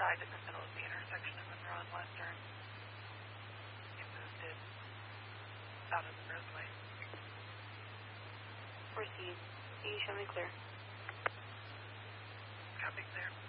right in the middle of the intersection of Monroe and Western. You moved it out of the roadway. Proceed. Can you show me clear? Copy clear.